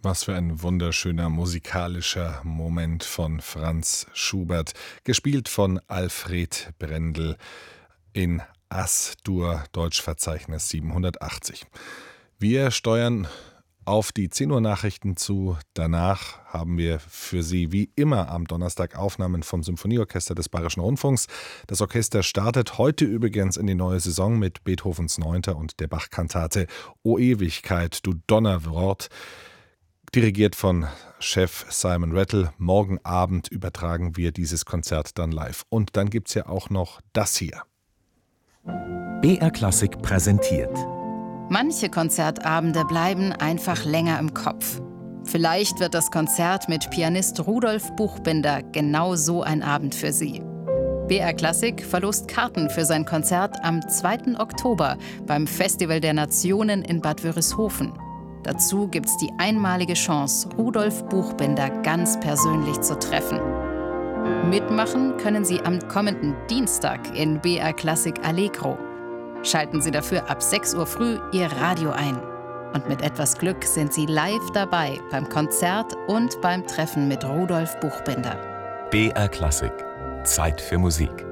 Was für ein wunderschöner musikalischer Moment von Franz Schubert, gespielt von Alfred Brendel in As-Dur, Deutschverzeichnis 780. Wir steuern auf die 10 Uhr Nachrichten zu. Danach haben wir für Sie wie immer am Donnerstag Aufnahmen vom Symphonieorchester des Bayerischen Rundfunks. Das Orchester startet heute übrigens in die neue Saison mit Beethovens 9. und der Bach-Kantate O Ewigkeit, du Donnerwort, dirigiert von Chef Simon Rattle. Morgen Abend übertragen wir dieses Konzert dann live. Und dann gibt es ja auch noch das hier. BR Klassik präsentiert. Manche Konzertabende bleiben einfach länger im Kopf. Vielleicht wird das Konzert mit Pianist Rudolf Buchbinder genau so ein Abend für Sie. BR Klassik verlost Karten für sein Konzert am 2. Oktober beim Festival der Nationen in Bad Wörishofen. Dazu gibt's die einmalige Chance, Rudolf Buchbinder ganz persönlich zu treffen. Mitmachen können Sie am kommenden Dienstag in BR Klassik Allegro. Schalten Sie dafür ab 6 Uhr früh Ihr Radio ein. Und mit etwas Glück sind Sie live dabei beim Konzert und beim Treffen mit Rudolf Buchbinder. BR Klassik. Zeit für Musik.